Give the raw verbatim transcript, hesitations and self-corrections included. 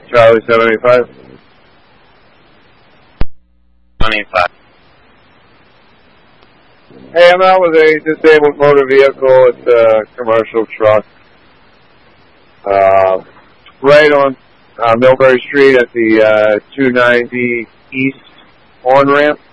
Charlie seventy-five. twenty-five. Hey, I'm out with a disabled motor vehicle. It's a commercial truck. Uh, right on uh, Millbury Street at the uh, two ninety East on-ramp.